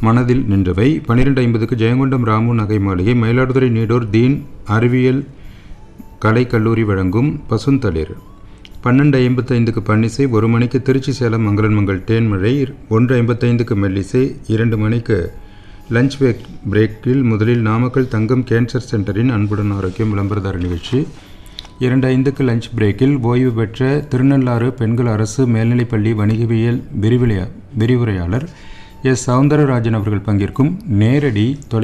மனதில் நின்றவை. 12:50க்கு ஜெயங்கொண்டம் ராமு நகை மாளிகை, மயிலாடுதுறை நீடூர் தீன் அறிவியல் கலைக்கல்லூரி வழங்கும் பசுந்தளிர். 12:55க்கு பன்னிசை, 1 மணிக்கு திருச்சி சேலம் மங்களன் மங்கள் தேன்மழை, 1:55க்கு மெல்லிசை, 2 மணிக்கு லஞ்ச் பிரேக்கில் முதலில் நாமக்கல் தங்கம் கேன்சர் சென்டரின் அன்புடன் ஆரோக்கியம் விளம்பரதார நிகழ்ச்சி. 2:05க்கு லஞ்ச் பிரேக்கில் ஓய்வு பெற்ற திருநள்ளாறு பெண்கள் அரசு மேல்நிலைப்பள்ளி வணிகவியல் விரிவுரையாளர் எஸ். சவுந்தரராஜன் அவர்கள் பங்கேற்கும் நேரடி தொலை